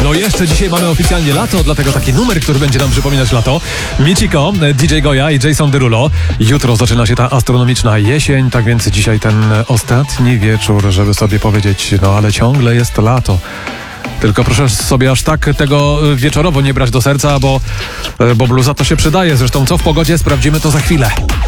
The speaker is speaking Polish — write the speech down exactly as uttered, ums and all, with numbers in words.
No jeszcze dzisiaj mamy oficjalnie lato, dlatego taki numer, który będzie nam przypominać lato. Michiko, D J Goja i Jason Derulo. Jutro zaczyna się ta astronomiczna jesień, tak więc dzisiaj ten ostatni wieczór, żeby sobie powiedzieć, no ale ciągle jest lato. Tylko proszę sobie aż tak tego wieczorowo nie brać do serca, bo, bo bluza to się przydaje. Zresztą co w pogodzie, sprawdzimy to za chwilę.